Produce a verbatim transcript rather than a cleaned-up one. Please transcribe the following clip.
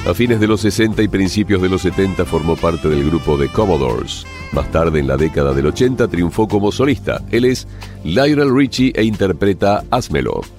A fines de los sesenta y principios de los setenta formó parte del grupo The Commodores. Más tarde, en la década del ochenta, triunfó como solista. Él es Lionel Richie e interpreta Házmelo.